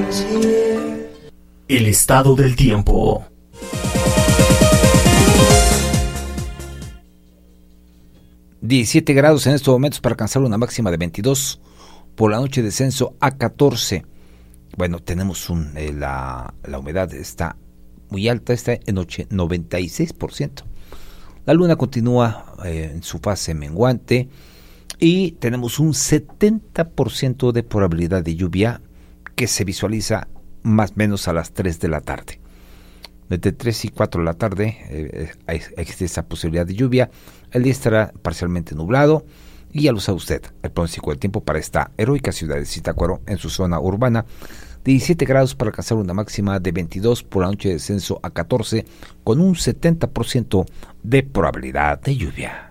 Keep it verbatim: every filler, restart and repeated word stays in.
El estado del tiempo. diecisiete grados en estos momentos para alcanzar una máxima de veintidós. Por la noche descenso a catorce. Bueno, tenemos un, eh, la, la humedad está muy alta, está en noventa y seis por ciento. La luna continúa eh, en su fase menguante y tenemos un setenta por ciento de probabilidad de lluvia que se visualiza más o menos a las tres de la tarde. Desde tres y cuatro de la tarde eh, existe esa posibilidad de lluvia. El día estará parcialmente nublado y ya lo sabe usted, el pronóstico del tiempo para esta heroica ciudad de Zitácuaro en su zona urbana. diecisiete grados para alcanzar una máxima de veintidós, por la noche de descenso a catorce, con un setenta por ciento de probabilidad de lluvia.